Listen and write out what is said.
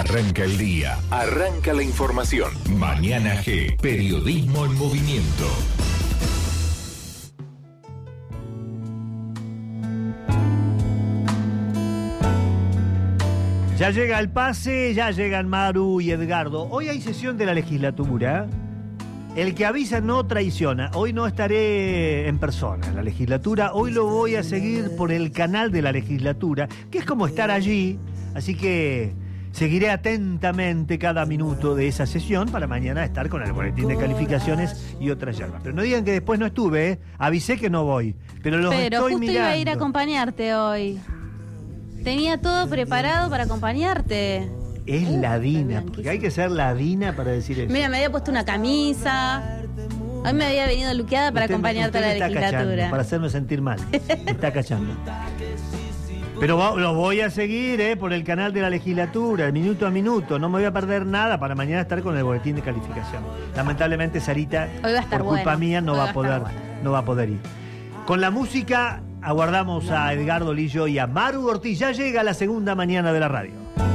Arranca el día, arranca la información. Mañana G, periodismo en movimiento. Ya llega el pase, ya llegan Maru y Edgardo. Hoy hay sesión de la legislatura. El que avisa no traiciona. Hoy no estaré en persona en la legislatura. Hoy lo voy a seguir por el canal de la legislatura, que es como estar allí. Así que seguiré atentamente cada minuto de esa sesión para mañana estar con el boletín de calificaciones y otras yerbas. Pero no digan que después no estuve, ¿eh? Avisé que no voy, pero los estoy justo mirando. Iba a ir a acompañarte hoy. Tenía todo preparado para acompañarte. Es ladina, porque hay que ser ladina para decir eso. Mira, me había puesto una camisa. Hoy me había venido luqueada para acompañarte a la legislatura. Cachando, para hacerme sentir mal. Me está cachando. Pero lo voy a seguir por el canal de la legislatura, minuto a minuto. No me voy a perder nada para mañana estar con el boletín de calificación. Lamentablemente, Sarita, hoy va a estar por culpa mía, no va a poder ir. Con la música, aguardamos a Edgardo Lillo y a Maru Ortiz. Ya llega la segunda mañana de la radio.